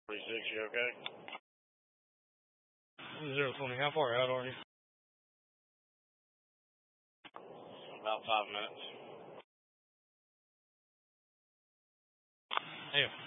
46, you okay? 020, how far out are you? About 5 minutes. Yeah.